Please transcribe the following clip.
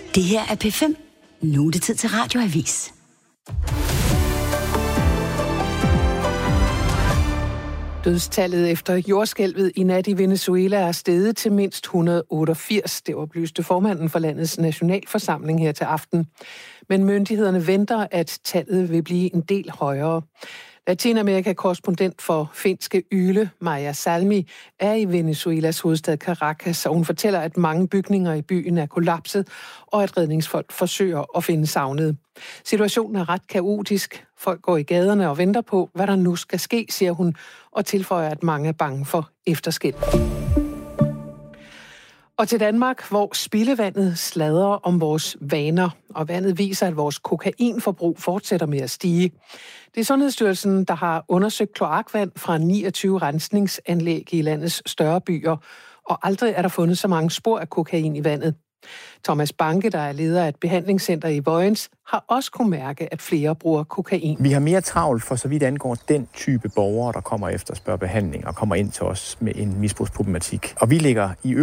Det her er P5. Nu er det tid til Radioavis. Dødstallet efter jordskælvet i nat i Venezuela er steget til mindst 188. Det oplyste formanden for landets nationalforsamling her til aften. Men myndighederne venter, at tallet vil blive en del højere. Latinamerika-korrespondent for finske Yle, Maja Salmi, er i Venezuelas hovedstad Caracas, og hun fortæller, at mange bygninger i byen er kollapset, og at redningsfolk forsøger at finde savnede. Situationen er ret kaotisk. Folk går i gaderne og venter på, hvad der nu skal ske, siger hun, og tilføjer, at mange er bange for efterskælv. Og til Danmark, hvor spildevandet sladrer om vores vaner, og vandet viser, at vores kokainforbrug fortsætter med at stige. Det er Sundhedsstyrelsen, der har undersøgt kloakvand fra 29 rensningsanlæg i landets større byer, og aldrig er der fundet så mange spor af kokain i vandet. Thomas Banke, der er leder af et behandlingscenter i Vojens, har også kunnet mærke, at flere bruger kokain. Vi har mere travlt for så vidt angår den type borgere, der kommer efter spørger behandling og kommer ind til os med en misbrugsproblematik. Og vi ligger i